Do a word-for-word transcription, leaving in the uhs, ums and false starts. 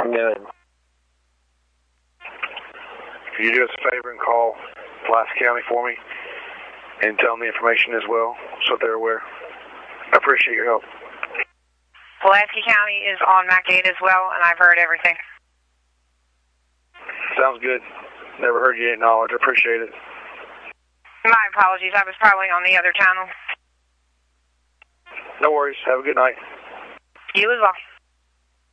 Good. Could you do us a favor and call Pulaski County for me and tell them the information as well so they're aware? I appreciate your help. Pulaski County is on MAC eight as well, and I've heard everything. Sounds good. Never heard you acknowledge. I appreciate it. My apologies. I was probably on the other channel. No worries. Have a good night. You as well.